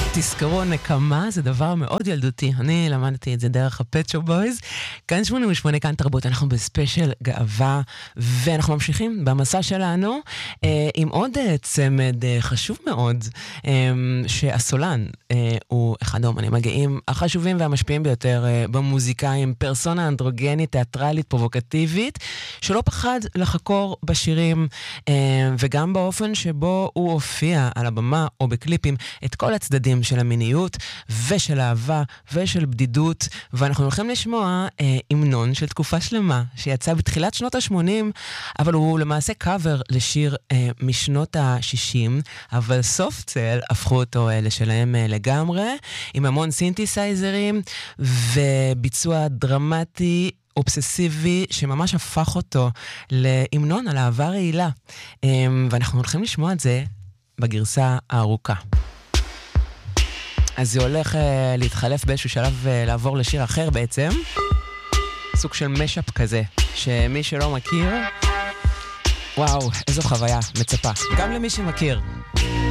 תזכרו, נקמה זה דבר מאוד ילדותי. אני למדתי את זה דרך הפט שופ בויז. כאן 88, כאן תרבות, אנחנו בספיישל גאווה, ואנחנו ממשיכים במסע שלנו עם עוד צמד חשוב מאוד, שהסולן הוא אחד האומנים הגאים החשובים והמשפיעים ביותר במוזיקה, עם פרסונה אנדרוגנית, תיאטרלית, פרובוקטיבית, שלא פחד לחקור בשירים, וגם באופן שבו הוא הופיע על הבמה או בקליפים את כל הצדדים של המיניות ושל אהבה ושל בדידות. ואנחנו הולכים לשמוע המנון של תקופה שלמה שיצא בתחילת שנות ה-80, אבל הוא למעשה קאבר לשיר משנות ה-60, אבל סופטסל הפכו אותו לשלהם לגמרי, עם המון סינתסייזרים וביצוע דרמטי אובססיבי שממש הפך אותו להמנון על אהבה רעילה. ואנחנו הולכים לשמוע את זה בגרסה הארוכה. אז זה הולך להתחלף באיזשהו שלב לעבור לשיר אחר בעצם. סוג של משאפ כזה, שמי שלא מכיר, וואו, איזו חוויה מצפה. גם למי שמכיר.